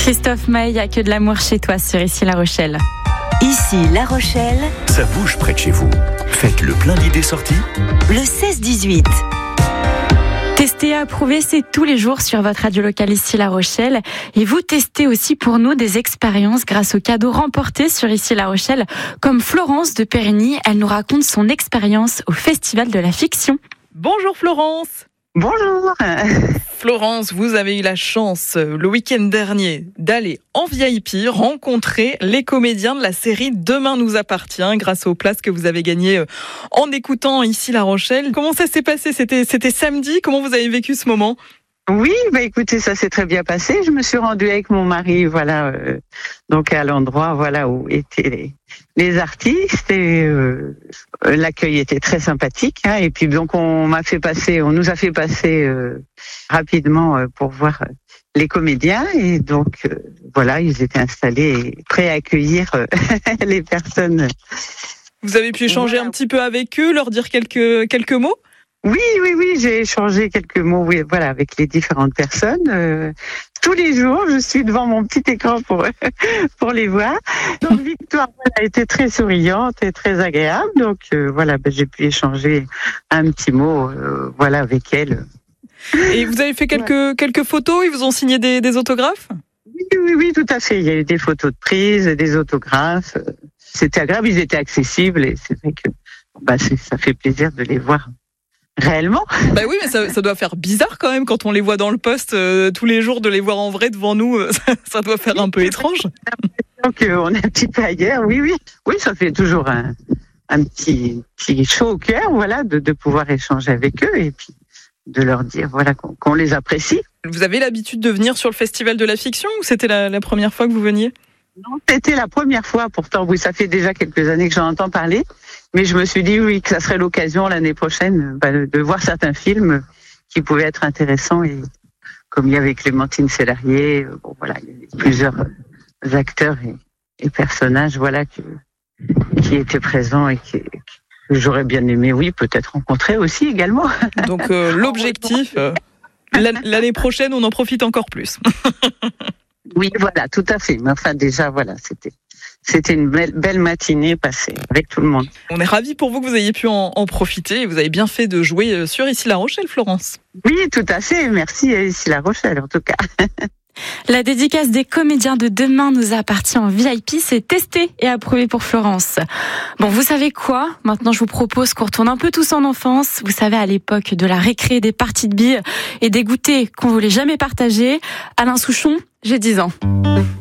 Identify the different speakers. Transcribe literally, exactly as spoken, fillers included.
Speaker 1: Christophe Maé, il n'y a que de l'amour chez toi sur Ici La Rochelle.
Speaker 2: Ici La Rochelle,
Speaker 3: Ça bouge près de chez vous. Faites le plein d'idées sorties.
Speaker 2: le seize dix-huit.
Speaker 1: Tester et approuver, c'est tous les jours sur votre radio locale Ici La Rochelle. Et vous testez aussi pour nous des expériences grâce aux cadeaux remportés sur Ici La Rochelle, comme Florence de Périgny. Elle nous raconte son expérience au Festival de la Fiction.
Speaker 4: Bonjour Florence.
Speaker 5: Bonjour.
Speaker 4: Florence, vous avez eu la chance le week-end dernier d'aller en V I P rencontrer les comédiens de la série Demain nous appartient grâce aux places que vous avez gagnées en écoutant Ici La Rochelle. Comment ça s'est passé ? C'était, c'était samedi. Comment vous avez vécu ce moment ?
Speaker 5: Oui, bah écoutez, ça s'est très bien passé. Je me suis rendue avec mon mari, voilà, euh, donc à l'endroit, voilà, où étaient les, les artistes et euh, l'accueil était très sympathique. Hein, et puis donc on m'a fait passer, on nous a fait passer euh, rapidement euh, pour voir les comédiens et donc euh, voilà, ils étaient installés et prêts à accueillir euh, les personnes.
Speaker 4: Vous avez pu échanger voilà. un petit peu avec eux, leur dire quelques quelques mots ?
Speaker 5: Oui, oui, oui, j'ai échangé quelques mots, oui, voilà, avec les différentes personnes. Euh, tous les jours, je suis devant mon petit écran pour pour les voir. Donc Victoire voilà, a été très souriante et très agréable. Donc euh, voilà, ben, j'ai pu échanger un petit mot, euh, voilà, avec elle.
Speaker 4: Et vous avez fait quelques ouais. quelques photos. Ils vous ont signé des, des autographes ?
Speaker 5: Oui, oui, oui, tout à fait. Il y a eu des photos de prise, des autographes. C'était agréable, ils étaient accessibles et c'est vrai que bah, c'est, ça fait plaisir de les voir. Réellement ?
Speaker 4: Bah oui, mais ça, ça doit faire bizarre quand même quand on les voit dans le poste euh, tous les jours, de les voir en vrai devant nous. Euh, ça, ça doit faire un peu étrange.
Speaker 5: Donc on est un petit peu ailleurs, oui, oui. Oui, ça fait toujours un, un petit, petit chaud au cœur, voilà, de, de pouvoir échanger avec eux et puis de leur dire voilà qu'on, qu'on les apprécie.
Speaker 4: Vous avez l'habitude de venir sur le Festival de la Fiction ou c'était la, la première fois que vous veniez ?
Speaker 5: Non, c'était la première fois. Pourtant, oui, ça fait déjà quelques années que j'en entends parler. Mais je me suis dit, oui, que ça serait l'occasion l'année prochaine bah, de voir certains films qui pouvaient être intéressants. Et comme il y avait Clémentine Célarié, bon, voilà, il y avait plusieurs acteurs et, et personnages, voilà, qui, qui étaient présents et qui, que j'aurais bien aimé, oui, peut-être rencontrer aussi également.
Speaker 4: Donc, euh, l'objectif, euh, l'année prochaine, on en profite encore plus.
Speaker 5: Oui, voilà, tout à fait. Mais enfin, déjà, voilà, c'était, c'était une belle, belle matinée passée avec tout le monde.
Speaker 4: On est ravis pour vous que vous ayez pu en, en profiter. Vous avez bien fait de jouer sur Ici La Rochelle, Florence.
Speaker 5: Oui, tout à fait. Merci à Ici La Rochelle, en tout cas.
Speaker 1: La dédicace des comédiens de Demain nous appartient en V I P, c'est testé et approuvé pour Florence. Bon, vous savez quoi ? Maintenant, je vous propose qu'on retourne un peu tous en enfance. Vous savez, à l'époque de la récré, des parties de billes et des goûters qu'on voulait jamais partager. Alain Souchon, j'ai dix ans.